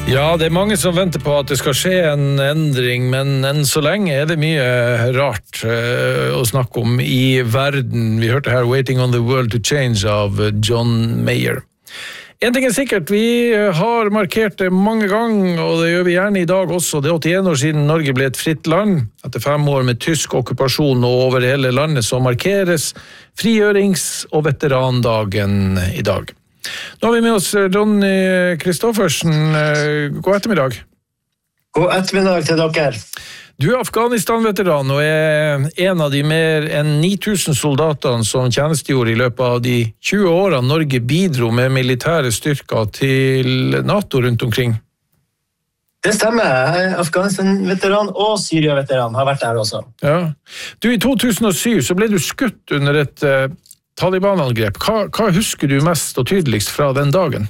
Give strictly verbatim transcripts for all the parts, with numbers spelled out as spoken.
Ja, det er mange som venter på at det skal skje en endring, men enn så lenge er det mye rart uh, å snakke om i verden. Vi hørte her «Waiting on the World to Change» av John Mayer. En ting er sikkert, vi har markert det mange ganger, og det gjør vi gjerne i dag også. Det er åttien år siden Norge ble et fritt land. Etter fem år med tysk okkupasjon og over hele landet så markeres frigjørings- og veterandagen i dag. Nå har vi med oss Ronny Kristoffersen. God ettermiddag. God ettermiddag til dere. Du er Afghanistan-veteran og er en av de mer enn ni tusen soldatene som tjenestegjorde i løpet av de tjue årene Norge bidro med militære styrker til NATO rundt omkring. Det stemmer. Afghanistan-veteran og Syria-veteran har vært der også. Ja. Du, i to tusen og syv så ble du skutt under et uh, Taliban-angrep. Hva, hva husker du mest og tydeligst fra den dagen?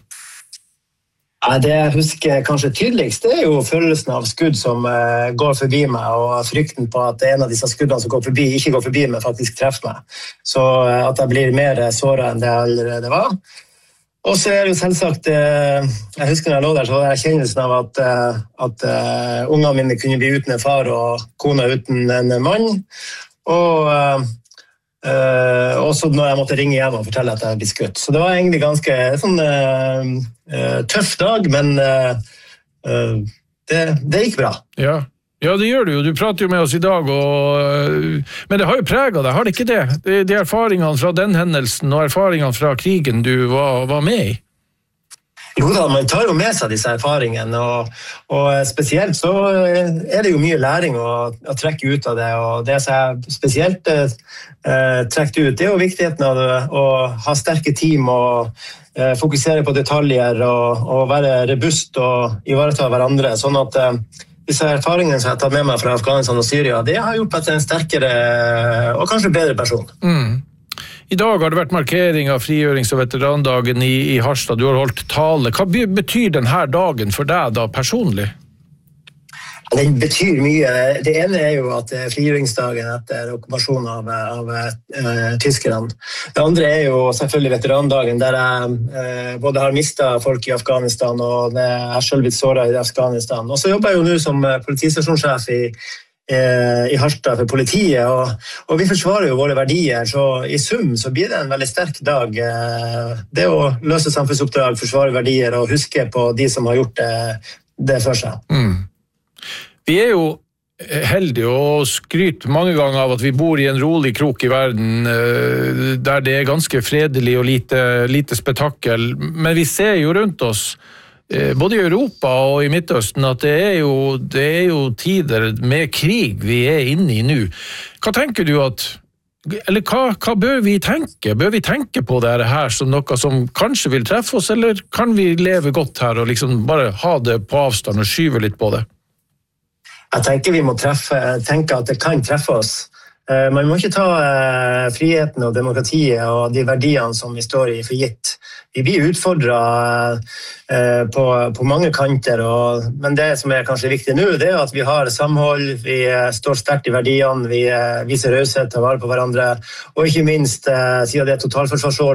Ja, det jeg husker kanskje tydeligst, det er jo følelsen av skudd som uh, går forbi meg, og frykten på at en av disse skuddene som går forbi, ikke går forbi, men faktisk treffer meg. Så uh, at jeg blir mer såret enn det jeg allerede var. Og så er det jo selvsagt, uh, jeg husker når jeg lå der, så var det erkjennelsen av at, uh, at uh, ungene mine kunne bli uten en far og kona uten en mann. Og uh, Uh, også når jeg måtte ringe hjem og fortelle at jeg ble skutt. Så det var egentlig ganske sånn, uh, uh, tøff dag, men uh, uh, det, det gikk bra. Ja. ja, det gjør du jo. Du prater jo med oss i dag, og, uh, men det har jo preget deg, har det ikke det? De, de erfaringene fra den hendelsen og erfaringene fra krigen du var, var med i? Jo da, man tar jo med seg disse erfaringene, og, og spesielt så er det jo mye læring å, å trekke ut av det, og det som jeg spesielt eh, trekker ut, det er jo viktigheten av det, å ha sterke team og eh, fokusere på detaljer og, og være robust og ivareta hverandre, sånn at eh, disse erfaringene som jeg har tatt med meg fra Afghanistan og Syria, det har gjort meg til en sterkere og kanskje bedre person. Mm. I dag har det vært markering av frigjørings- og veterandagen i, i Harstad. Du har holdt tale. Hva betyr denne dagen for deg da personlig? Den betyr mye. Det ene er jo at det er frigjøringsdagen etter okkupasjonen av, av uh, tyskerne. Det andre er jo selvfølgelig veterandagen, der jeg uh, både har mistet folk i Afghanistan, og jeg har selv blitt såret i Afghanistan. Og så jobber jeg jo nå som politistasjonssjef i i Harstad for politiet, og, og vi forsvarer jo våre verdier, så i sum så blir det en veldig sterk dag. Det å løse samfunnsoppdrag, forsvare verdier og huske på de som har gjort det, det for seg. Mm. Vi er jo heldige og skryter mange ganger av at vi bor i en rolig krok i verden, der det er ganske fredelig og lite, lite spetakkel, men vi ser jo rundt oss både i Europa og i Midtøsten at det er jo, det er jo tider med krig vi er inne i nå. Hva tenker du at, eller hva, hva bør vi tenke? Bør vi tenke på det her som noe som kanskje vil treffe oss, eller kan vi leve godt her og liksom bare ha det på avstand og skyve litt på det? Jeg tenker vi må treffe, tenke at det kan treffe oss. Man må ikke ta friheten og demokratiet og de verdiene som vi står i for gitt. Vi blir utfordret på, på mange kanter, og, men det som er kanskje viktig nå, det er at vi har samhold, vi står sterkt i verdiene, vi viser raushet og vare på hverandre, og ikke minst, siden det er totalforsvarsår,